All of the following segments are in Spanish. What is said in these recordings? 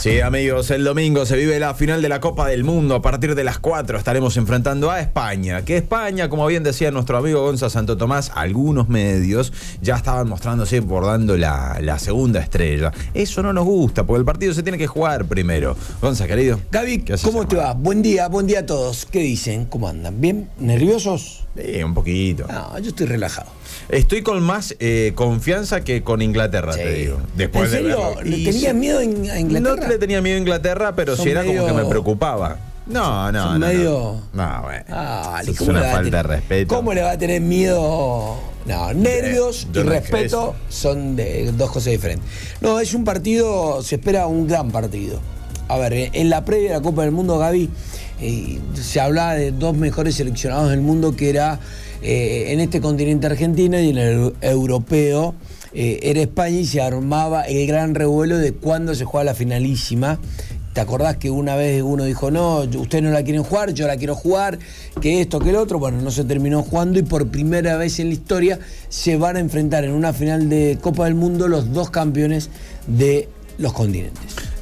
Sí, amigos, el domingo se vive la final de la Copa del Mundo. A partir de las 4 estaremos enfrentando a España. Que España, como bien decía nuestro amigo Gonza Santo Tomás, algunos medios ya estaban mostrándose bordando la segunda estrella. Eso no nos gusta, porque el partido se tiene que jugar primero. Gonza, querido. Gaby, ¿cómo te va? Buen día a todos. ¿Qué dicen? ¿Cómo andan? ¿Bien? ¿Nerviosos? Sí, un poquito. No, yo estoy relajado. Estoy con más confianza que con Inglaterra, sí. Te digo. Después ¿En serio? ¿Le tenías miedo a Inglaterra? No le tenía miedo a Inglaterra, pero sí era como que me preocupaba. No. Medio... No, bueno. Es una falta de respeto. ¿Cómo le va a tener miedo? No, nervios y respeto son dos cosas diferentes. No, es un partido, se espera un gran partido. A ver, en la previa de la Copa del Mundo, Gaby, se hablaba de dos mejores seleccionados del mundo, que era en este continente Argentina y en el europeo era España, y se armaba el gran revuelo de cuándo se juega la finalísima. ¿Te acordás que una vez uno dijo, no, ustedes no la quieren jugar, yo la quiero jugar, que esto, que el otro? Bueno, no se terminó jugando y por primera vez en la historia se van a enfrentar en una final de Copa del Mundo los dos campeones de los continentes.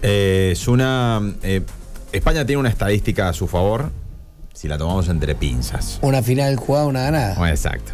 España tiene una estadística a su favor, si la tomamos entre pinzas. Una final jugada, una ganada. Bueno, exacto.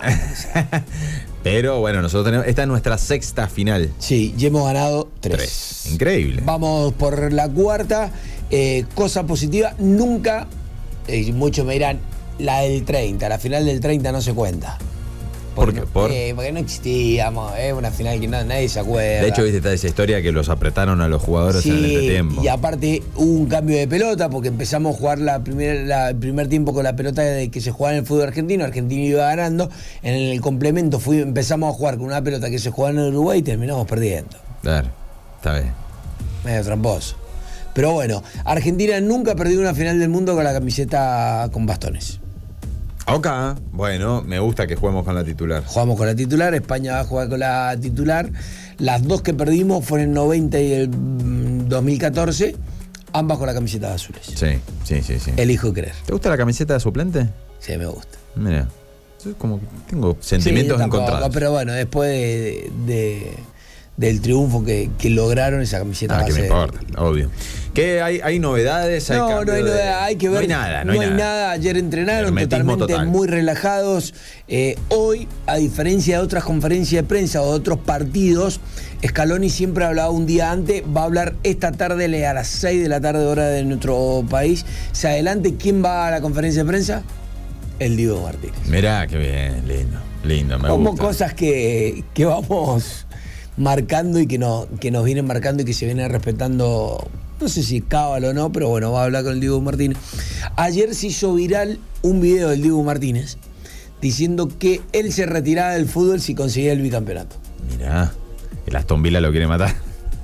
Pero bueno, nosotros tenemos, esta es nuestra sexta final. Sí, y hemos ganado 3. Increíble. Vamos por la cuarta. Cosa positiva, nunca, muchos me dirán, la del 30, la final del 30 no se cuenta. ¿Por qué? Porque no existíamos, es una final que nadie se acuerda. De hecho, viste, está esa historia que los apretaron a los jugadores en el entretiempo. Y aparte hubo un cambio de pelota porque empezamos a jugar el primer tiempo con la pelota de que se jugaba en el fútbol argentino. Argentina iba ganando. En el complemento empezamos a jugar con una pelota que se jugaba en Uruguay y terminamos perdiendo. Claro, está bien. Medio tramposo. Pero bueno, Argentina nunca perdió una final del mundo con la camiseta con bastones. Ok, bueno, me gusta que juguemos con la titular. Jugamos con la titular, España va a jugar con la titular. Las dos que perdimos fueron el 90 y el 2014, ambas con la camiseta de azules. Sí. Elijo creer. ¿Te gusta la camiseta de suplente? Sí, me gusta. Mira, yo como que tengo sentimientos encontrados. Pero bueno, después del triunfo que lograron, esa camiseta que me importa, obvio. ¿Qué hay novedades? No hay novedades, hay que ver. No hay nada. Ayer entrenaron Hermetismo totalmente total. Muy relajados. Hoy, a diferencia de otras conferencias de prensa o de otros partidos, Scaloni siempre hablaba un día antes, va a hablar esta tarde a las 6 de la tarde, hora de nuestro país. Se adelante, ¿quién va a la conferencia de prensa? El Dibu Martínez. Mirá, qué bien, lindo, me Como gusta. cosas que vamos marcando y que nos vienen marcando y que se vienen respetando. No sé si cábalo o no, pero bueno, va a hablar con el Dibu Martínez. Ayer se hizo viral un video del Dibu Martínez diciendo que él se retiraba del fútbol si conseguía el bicampeonato. Mirá, el Aston Villa lo quiere matar.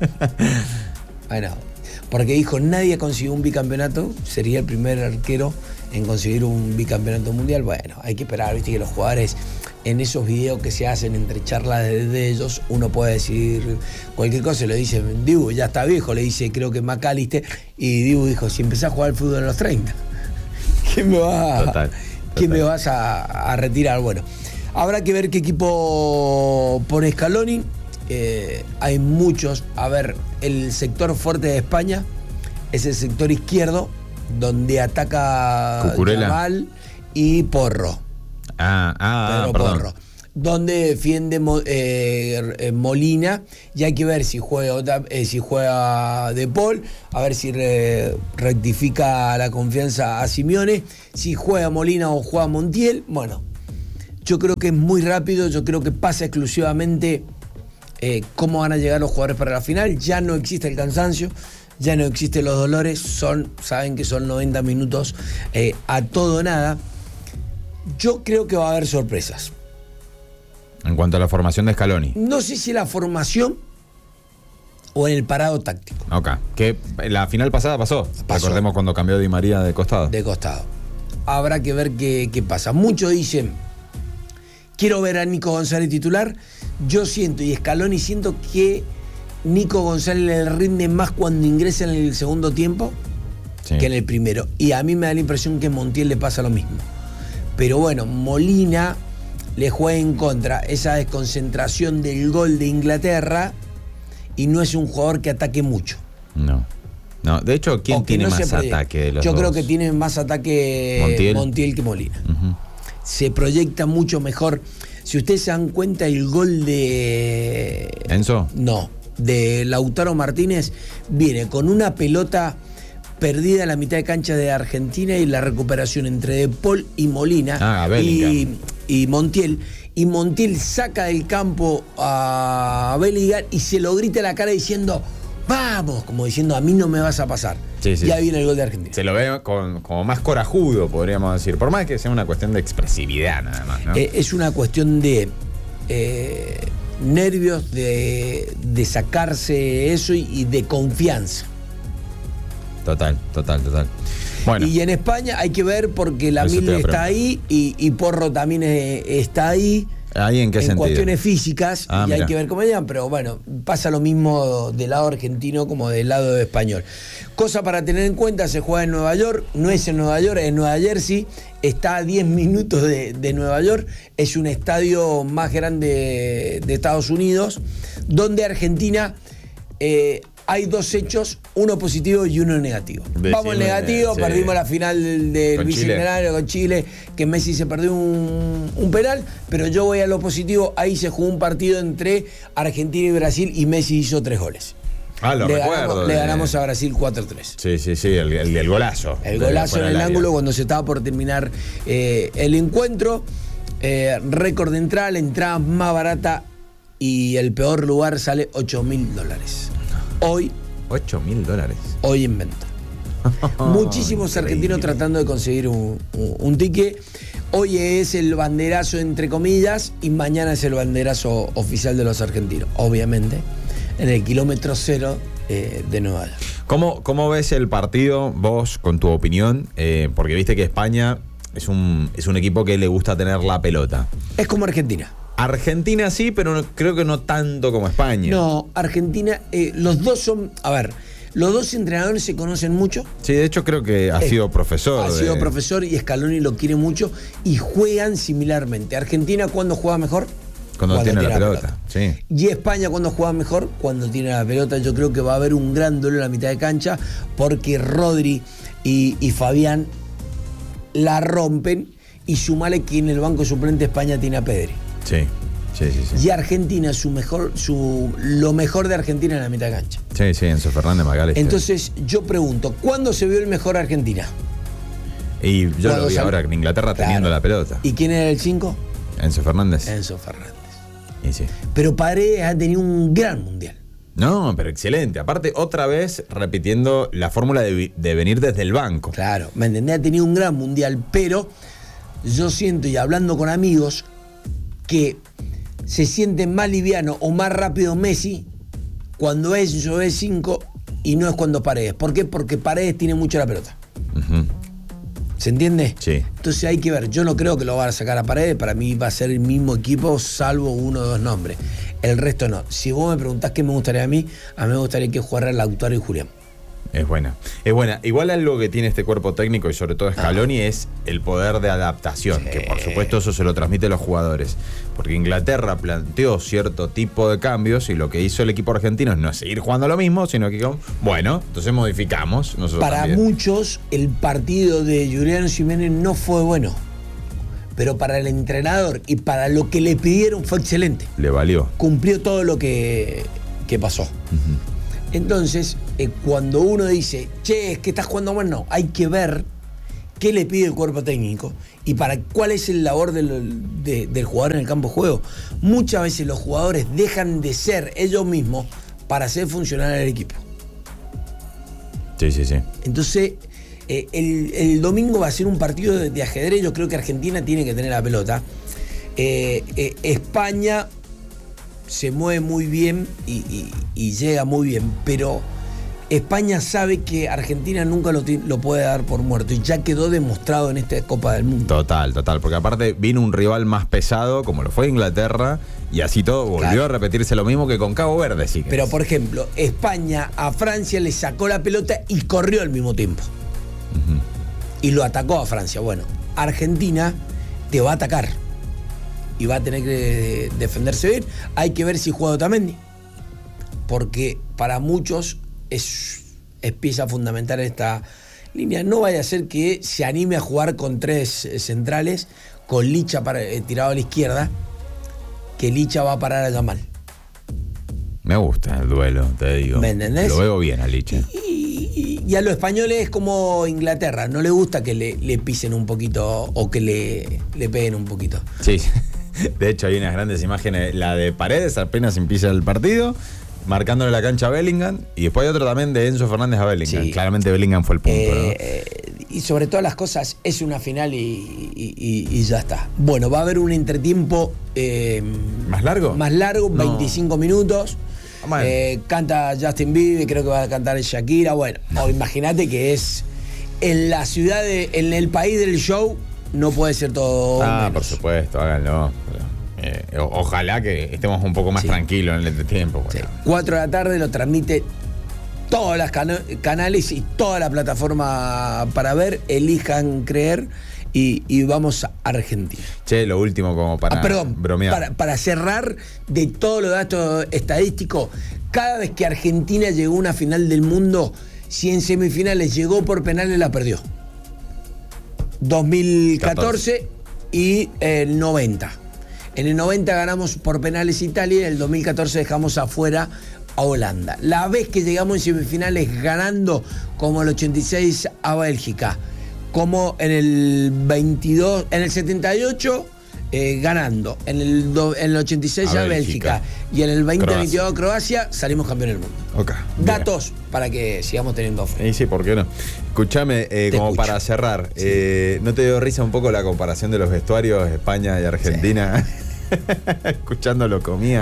Bueno, porque dijo, nadie ha conseguido un bicampeonato, sería el primer arquero en conseguir un bicampeonato mundial. Bueno, hay que esperar, viste que los jugadores en esos videos que se hacen entre charlas de ellos, uno puede decir cualquier cosa, le dice, Dibu, ya está viejo, le dice, creo que McAllister, y Dibu dijo, si empezás a jugar al fútbol a los 30, ¿quién me vas a retirar? Bueno, habrá que ver qué equipo pone Scaloni. Hay muchos, a ver, el sector fuerte de España es el sector izquierdo, donde ataca Yamal y Porro. Perdón. Porro. Donde defiende Molina, y hay que ver si juega De Paul, a ver si rectifica la confianza a Simeone, si juega Molina o juega Montiel. Bueno, yo creo que es muy rápido, yo creo que pasa exclusivamente cómo van a llegar los jugadores para la final. Ya no existe el cansancio, ya no existen los dolores, saben que son 90 minutos a todo o nada. Yo creo que va a haber sorpresas. En cuanto a la formación de Scaloni. No sé si la formación o en el parado táctico. Ok, que la final pasada pasó. Recordemos cuando cambió Di María de costado. De costado. Habrá que ver qué pasa. Muchos dicen, quiero ver a Nico González titular. Yo siento, y Scaloni siento que Nico González le rinde más cuando ingresa en el segundo tiempo que en el primero. Y a mí me da la impresión que a Montiel le pasa lo mismo. Pero bueno, Molina le juega en contra esa desconcentración del gol de Inglaterra y no es un jugador que ataque mucho. No. No, de hecho, ¿quién tiene no más ataque de los Yo dos? creo que tiene más ataque Montiel que Molina. Uh-huh. Se proyecta mucho mejor. Si ustedes se dan cuenta, el gol de... ¿Enzo? No, de Lautaro Martínez viene con una pelota perdida a la mitad de cancha de Argentina y la recuperación entre De Paul y Molina y Montiel. Y Montiel saca del campo a Bellingham y se lo grita a la cara diciendo: vamos, como diciendo, a mí no me vas a pasar. Sí, sí. Ya viene el gol de Argentina. Se lo ve como más corajudo, podríamos decir. Por más que sea una cuestión de expresividad nada más, ¿no? Es una cuestión de nervios, de sacarse eso y de confianza. Total. Bueno. Y en España hay que ver porque la Mil está ahí y Porro también está ahí. ¿Ahí en qué sentido? En cuestiones físicas, y mirá. hay que ver cómo llegan, pero bueno, pasa lo mismo del lado argentino como del lado español. Cosa para tener en cuenta, se juega en Nueva York, no es en Nueva York, es en Nueva Jersey, está a 10 minutos de Nueva York, es un estadio más grande de Estados Unidos, donde Argentina... hay dos hechos, uno positivo y uno negativo. Vamos al negativo, sí. Perdimos la final del Bicentenario con Chile, que Messi se perdió un penal, pero yo voy a lo positivo, ahí se jugó un partido entre Argentina y Brasil y Messi hizo 3 goles. Lo recuerdo. Le ganamos a Brasil 4-3. Sí, el del golazo. El golazo en el ángulo cuando se estaba por terminar el encuentro. Récord de entrada, la entrada más barata y el peor lugar sale $8.000. Hoy. $8.000. Hoy en venta. Muchísimos argentinos tratando de conseguir un ticket. Hoy es el banderazo entre comillas y mañana es el banderazo oficial de los argentinos, obviamente, en el kilómetro 0 de Nueva York. ¿Cómo ves el partido, vos, con tu opinión? Porque viste que España es un equipo que le gusta tener la pelota. Es como Argentina. Argentina sí, pero creo que no tanto como España. No, Argentina, los dos son... A ver, los dos entrenadores se conocen mucho. Sí, de hecho creo que ha sido profesor. Ha sido profesor y Scaloni lo quiere mucho y juegan similarmente. Argentina, ¿cuándo juega mejor? Cuando tiene la pelota. Sí. Y España, ¿cuándo juega mejor? Cuando tiene la pelota. Yo creo que va a haber un gran duelo en la mitad de cancha porque Rodri y Fabián la rompen y sumale que en el banco suplente España tiene a Pedri. Sí. Y Argentina, lo mejor de Argentina en la mitad de cancha. Sí, Enzo Fernández, Magalhães. Entonces, yo pregunto, ¿cuándo se vio el mejor Argentina? Y yo lo vi ahora en Inglaterra teniendo la pelota. ¿Y quién era el 5? Enzo Fernández. Enzo Fernández. Y sí. Pero Paredes ha tenido un gran mundial. No, pero excelente. Aparte, otra vez repitiendo la fórmula de venir desde el banco. Claro, ¿me entendés? Ha tenido un gran mundial, pero yo siento, y hablando con amigos, que se siente más liviano o más rápido Messi cuando es 5 y no es cuando Paredes. ¿Por qué? Porque Paredes tiene mucho la pelota. Uh-huh. ¿Se entiende? Sí. Entonces hay que ver. Yo no creo que lo van a sacar a Paredes. Para mí va a ser el mismo equipo, salvo 1 o 2 nombres. El resto no. Si vos me preguntás qué me gustaría a mí me gustaría que jugara Lautaro y Julián. Es buena. Igual algo que tiene este cuerpo técnico y sobre todo Scaloni es el poder de adaptación, que por supuesto eso se lo transmite a los jugadores. Porque Inglaterra planteó cierto tipo de cambios y lo que hizo el equipo argentino no es seguir jugando lo mismo, sino que, bueno, entonces modificamos nosotros Para también. muchos el partido de Julián Jiménez no fue bueno, pero para el entrenador y para lo que le pidieron fue excelente. Le valió. Cumplió todo lo que pasó. Uh-huh. Entonces, cuando uno dice, che, es que estás jugando mal, no, hay que ver qué le pide el cuerpo técnico y cuál es el labor del jugador en el campo de juego. Muchas veces los jugadores dejan de ser ellos mismos para hacer funcionar el equipo. Sí. Entonces, el domingo va a ser un partido de ajedrez. Yo creo que Argentina tiene que tener la pelota. España se mueve muy bien y llega muy bien, pero España sabe que Argentina nunca lo puede dar por muerto y ya quedó demostrado en esta Copa del Mundo. Total, porque aparte vino un rival más pesado como lo fue Inglaterra y así todo volvió a repetirse lo mismo que con Cabo Verde. Sí que pero por ejemplo, España a Francia le sacó la pelota y corrió al mismo tiempo. Uh-huh. Y lo atacó a Francia. Bueno, Argentina te va a atacar y va a tener que defenderse bien. Hay que ver si juega Otamendi, porque para muchos es es pieza fundamental en esta línea. No vaya a ser que se anime a jugar con 3 centrales, con Licha tirado a la izquierda, que Licha va a parar a Yamal. Me gusta el duelo, te digo. ¿Me entendés? Lo veo bien a Licha. Y a los españoles es como Inglaterra, no le gusta que le pisen un poquito o que le peguen un poquito. Sí, de hecho hay unas grandes imágenes, la de Paredes apenas empieza el partido, marcándole la cancha a Bellingham, y después hay otro también de Enzo Fernández a Bellingham. Sí. Claramente Bellingham fue el punto, ¿no? Y sobre todas las cosas, es una final y ya está. Bueno, va a haber un entretiempo ¿Más largo? Más largo, No. 25 minutos. Canta Justin Bieber, creo que va a cantar Shakira. Bueno, imagínate que es en la ciudad, en el país del show, no puede ser todo menos. Por supuesto, háganlo. Ojalá que estemos un poco más tranquilos en el entretiempo. Bueno. Sí. 4 de la tarde lo transmite todas las canales y toda la plataforma para ver. Elijan creer y vamos a Argentina. Che, lo último como para bromear. Para cerrar de todos los datos estadísticos, cada vez que Argentina llegó a una final del mundo, si en semifinales llegó por penales, la perdió. 2014 y el 90. En el 90 ganamos por penales Italia y en el 2014 dejamos afuera a Holanda. La vez que llegamos en semifinales ganando, como el 86 a Bélgica, como en el 22, en el 78 ganando, en el 86 a Bélgica y en el 2022 a Croacia, salimos campeones del mundo. Okay, datos para que sigamos teniendo fe. Sí, ¿por qué no? Escúchame, como escucho. para cerrar, Sí. ¿no te dio risa un poco la comparación de los vestuarios de España y Argentina? Sí. Escuchándolo comía.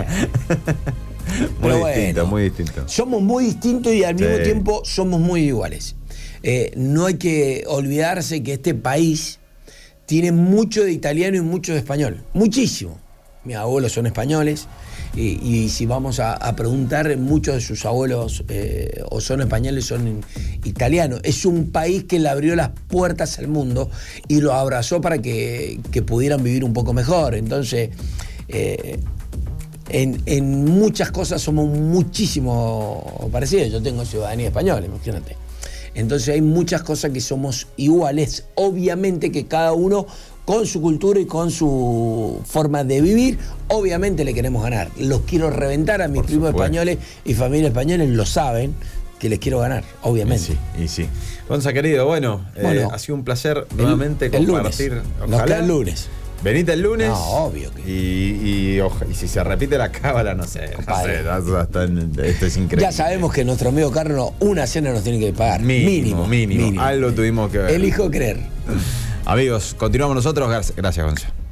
Muy distinto. Somos muy distintos y al mismo tiempo somos muy iguales. No hay que olvidarse que este país tiene mucho de italiano y mucho de español. Muchísimo. Mis abuelos son españoles y si vamos a preguntar, muchos de sus abuelos o son españoles o son italianos. Es un país que le abrió las puertas al mundo y lo abrazó para que pudieran vivir un poco mejor. Entonces, en muchas cosas somos muchísimo parecidos. Yo tengo ciudadanía española, imagínate. Entonces hay muchas cosas que somos iguales. Obviamente que cada uno con su cultura y con su forma de vivir, obviamente le queremos ganar. Los quiero reventar a mis primos españoles y familia españoles, lo saben, que les quiero ganar, obviamente. Y sí. Gonza, querido, bueno, ha sido un placer nuevamente compartir. Lunes. Nos queda el lunes. Venite el lunes. No, obvio que. Y si se repite la cábala, no sé. Esto es increíble. Ya sabemos que nuestro amigo Carlos una cena nos tiene que pagar. Mínimo. Algo tuvimos que ver. Elijo creer. Amigos, continuamos nosotros. Gracias, Gonza.